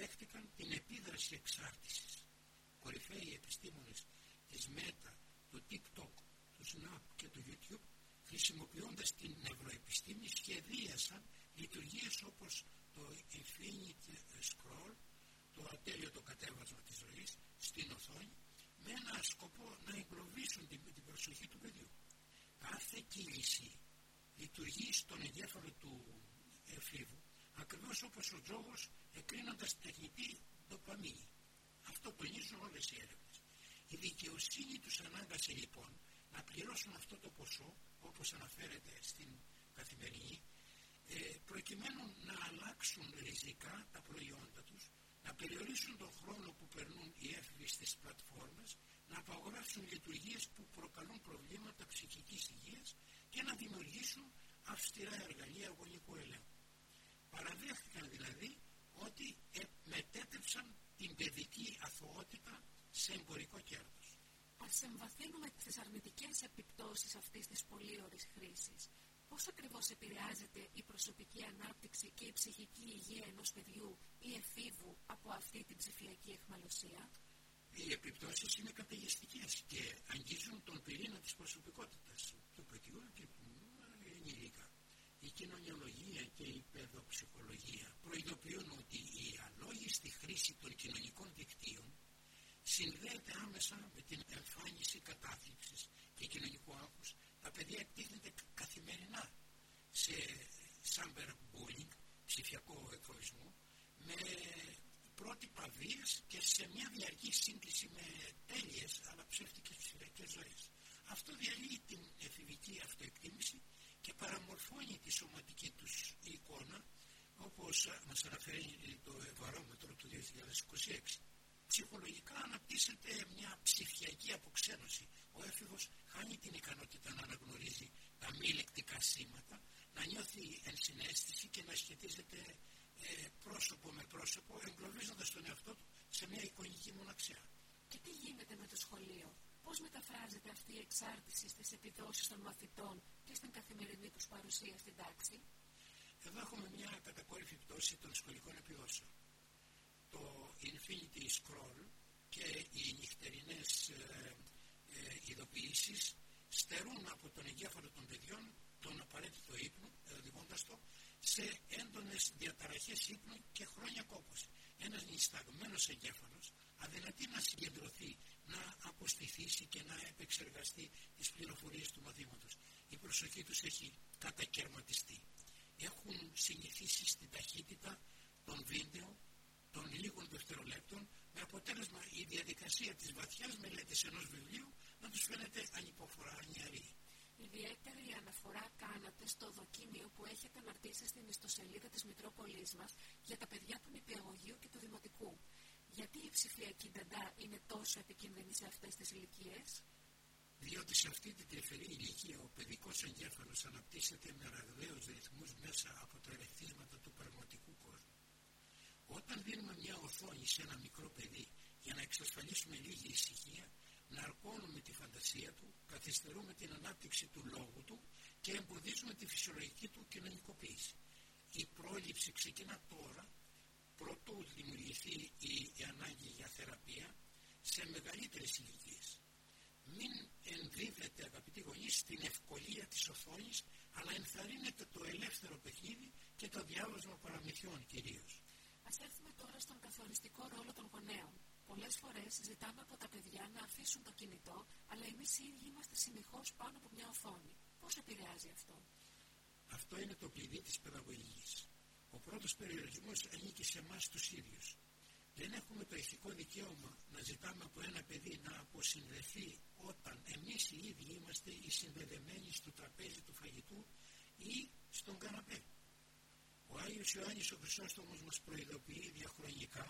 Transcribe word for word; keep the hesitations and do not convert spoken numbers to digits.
παραδέχτηκαν την επίδραση εξάρτησης. Κορυφαίοι επιστήμονες της Meta, του TikTok, του Snap και του YouTube, χρησιμοποιώντας την νευροεπιστήμη, σχεδίασαν λειτουργίες όπως το Infinite Scroll, το ατέλειωτο κατέβασμα της ροής στην οθόνη, με ένα σκοπό να εγκλωβίσουν την, την προσοχή του παιδιού. Κάθε κίνηση λειτουργεί στον εγκέφαλο του εφήβου, ακριβώς όπως ο τζόγος, εκρίνοντας την τεχνητή ντοπαμίνη. Αυτό τονίζουν όλες οι έρευνες. Η δικαιοσύνη τους ανάγκασε λοιπόν να πληρώσουν αυτό το ποσό, όπως αναφέρεται στην Καθημερινή, προκειμένου να αλλάξουν ριζικά τα προϊόντα τους, να περιορίσουν τον χρόνο που περνούν οι έφηβοι στις πλατφόρμες, να απαγορεύσουν λειτουργίες που προκαλούν προβλήματα ψυχικής υγείας και να δημιουργήσουν αυστηρά εργαλεία γονικού ελέγχου. Παραδέχτηκαν δηλαδή ότι μετέτρεψαν την παιδική αθωότητα σε εμπορικό κέρδος. Ας εμβαθύνουμε στις αρνητικές επιπτώσεις αυτής της πολύωρης χρήσης. Πώς ακριβώς επηρεάζεται η προσωπική ανάπτυξη και η ψυχική υγεία ενός παιδιού ή εφήβου από αυτή την ψηφιακή αιχμαλωσία? Οι επιπτώσεις είναι καταιγιστικές και αγγίζουν τον πυρήνα της προσωπικότητας του παιδιού και του ενήλικα. Η κοινωνιολογία και η παιδοψυχολογία προειδοποιούν ότι η αλόγιστη χρήση των κοινωνικών δικτύων συνδέεται άμεσα με την εμφάνιση κατάθλιψης και κοινωνικού άγχους. Τα παιδιά εκτίθενται καθημερινά σε cyberbullying, ψηφιακό εκφοβισμό, με πρότυπα βίας και σε μια διαρκή σύγκριση με τέλειες αλλά ψεύτικες ψηφιακές ζωές. Αυτό διαλύει την εφηβική αυτοεκτίμηση και παραμορφώνει τη σωματική τους εικόνα, όπως μας αναφέρει το βαρόμετρο του δύο χιλιάδες είκοσι έξι. Ψυχολογικά αναπτύσσεται μια ψηφιακή αποξένωση. Ο έφηβος χάνει την ικανότητα να αναγνωρίζει τα μη λεκτικά σήματα, να νιώθει ενσυναίσθηση και να σχετίζεται ε, πρόσωπο με πρόσωπο, εγκλωβίζοντας τον εαυτό του σε μια εικονική μοναξιά. Και τι γίνεται με το σχολείο? Πώς μεταφράζεται αυτή η εξάρτηση στις επιδόσεις των μαθητών και στην καθημερινή τους παρουσία στην τάξη? Εδώ έχουμε μια κατακόρυφη πτώση των σχολικών επιδόσεων. Το Infinity Scroll και οι νυχτερινές ε, ε, ειδοποιήσεις στερούν από τον εγκέφαλο των παιδιών τον απαραίτητο ύπνο, οδηγώντας το σε έντονες διαταραχές ύπνου και χρόνια κόπωση. Ένας νησταγμένος εγκέφαλος αδυνατεί να συγκεντρωθεί, να αποστηθήσει και να επεξεργαστεί τις πληροφορίες του μαθήματος. Η προσοχή τους έχει κατακαιρματιστεί. Έχουν συνηθίσει στην ταχύτητα των βίντεο, των λίγων δευτερολέπτων, με αποτέλεσμα η διαδικασία της βαθιάς μελέτης ενός βιβλίου να τους φαίνεται ανυπόφορα ανιαρή. Ιδιαίτερη αναφορά κάνατε στο δοκίμιο που έχετε αναρτήσει στην ιστοσελίδα της Μητρόπολης μας για τα παιδιά του νηπιαγωγείου και του δημοτικού. Γιατί η ψηφιακή νταντά είναι τόσο επικίνδυνη σε αυτές τις ηλικίες? Διότι σε αυτή την τρυφερή ηλικία ο παιδικός εγκέφαλος αναπτύσσεται με ραγδαίους ρυθμούς μέσα από τα ερεθίσματα του πραγματικού κόσμου. Όταν δίνουμε μια οθόνη σε ένα μικρό παιδί για να εξασφαλίσουμε λίγη ησυχία, ναρκώνουμε τη φαντασία του, καθυστερούμε την ανάπτυξη του λόγου του και εμποδίζουμε τη φυσιολογική του κοινωνικοποίηση. Η πρόληψη ξεκινά τώρα, προτού δημιουργηθεί η ανάγκη για θεραπεία, σε μεγαλύτερες ηλικίες. Μην ενδίδετε, αγαπητοί γονείς, στην ευκολία της οθόνης, αλλά ενθαρρύνετε το ελεύθερο παιχνίδι και το διάβασμα παραμυθιών κυρίως. Ας έρθουμε τώρα στον καθοριστικό ρόλο των γονέων. Πολλές φορές ζητάμε από τα παιδιά να αφήσουν το κινητό, αλλά εμείς οι ίδιοι είμαστε συνεχώς πάνω από μια οθόνη. Πώς επηρεάζει αυτό? Αυτό είναι το κλειδί της παιδαγωγικής. Ο πρώτος περιορισμός ανήκει σε εμάς τους ίδιους. Δεν έχουμε το ηθικό δικαίωμα να ζητάμε από ένα παιδί να αποσυνδεθεί όταν εμείς οι ίδιοι είμαστε οι συνδεδεμένοι στο τραπέζι του φαγητού ή στον καναπέ. Ο Άγιος Ιωάννης ο Χρυσόστομος μας προειδοποιεί διαχρονικά